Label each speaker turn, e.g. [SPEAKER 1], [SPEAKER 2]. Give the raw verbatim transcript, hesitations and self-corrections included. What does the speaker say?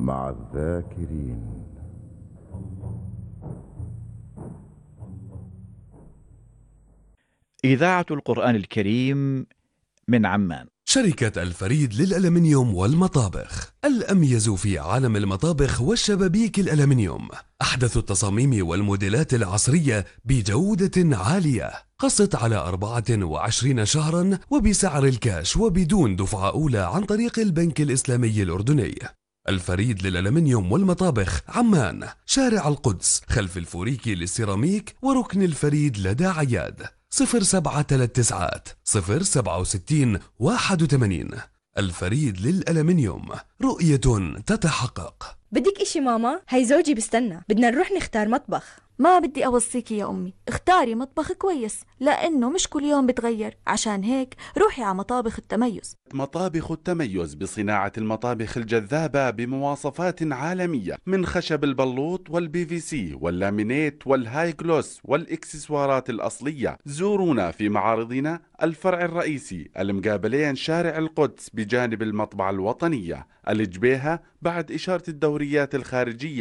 [SPEAKER 1] مع الذاكرين.
[SPEAKER 2] إذاعة القرآن الكريم من عمان.
[SPEAKER 3] شركة الفريد للألمنيوم والمطابخ، الأميز في عالم المطابخ والشبابيك الألمنيوم. أحدث التصاميم والموديلات العصرية بجودة عالية. قسط على أربعة وعشرين شهرا وبسعر الكاش وبدون دفعة أولى عن طريق البنك الإسلامي الأردني. الفريد للألمنيوم والمطابخ، عمان، شارع القدس، خلف الفوريكي للسيراميك وركن الفريد لدى عياد. صفر سبعة ثلاث تسعات صفر سبعة وستين واحد وثمانين. الفريد للألمنيوم، رؤية تتحقق.
[SPEAKER 4] بدك إشي ماما؟ هاي زوجي بستنى، بدنا نروح نختار مطبخ.
[SPEAKER 5] ما بدي أوصيكي يا أمي، اختاري مطبخ كويس لأنه مش كل يوم بتغير. عشان هيك روحي على مطابخ التميز.
[SPEAKER 6] مطابخ التميز بصناعة المطابخ الجذابة بمواصفات عالمية، من خشب البلوط والبي في سي واللامينيت والهاي جلوس والإكسسوارات الأصلية. زورونا في معارضنا الفرع الرئيسي المقابلين شارع القدس بجانب المطبعة الوطنية الجبيهة بعد إشارة الدوريات الخارجية.